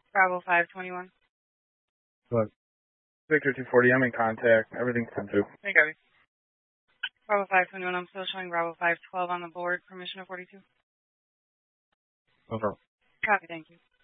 Bravo 521. Look, Victor 240, I'm in contact. Everything's come through. Hey, Gabby. Bravo 521, I'm still showing Bravo 512 on the board. Permission of 42. Over. Copy, thank you.